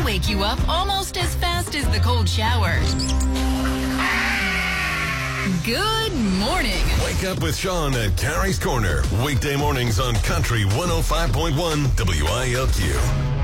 wake you up almost as fast as the cold shower. Good morning. Wake up with Sean at Carrie's Corner. Weekday mornings on Country 105.1 WILQ.